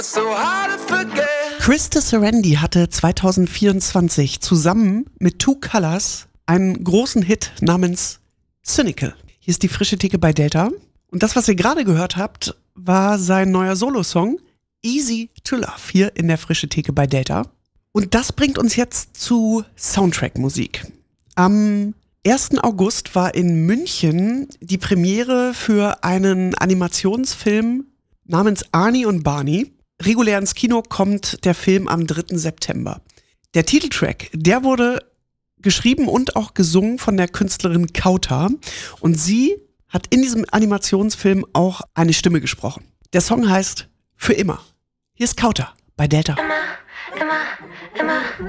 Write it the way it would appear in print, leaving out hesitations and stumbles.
Krista Serendi hatte 2024 zusammen mit Two Colors einen großen Hit namens Cynical. Hier ist die frische Theke bei Delta. Und das, was ihr gerade gehört habt, war sein neuer Solo-Song Easy to Love hier in der frische Theke bei Delta. Und das bringt uns jetzt zu Soundtrack-Musik. Am 1. August war in München die Premiere für einen Animationsfilm namens Arnie und Barney. Regulär ins Kino kommt der Film am 3. September. Der Titeltrack, der wurde geschrieben und auch gesungen von der Künstlerin Kauta. Und sie hat in diesem Animationsfilm auch eine Stimme gesprochen. Der Song heißt Für immer. Hier ist Kauta bei Delta. Immer, immer, immer.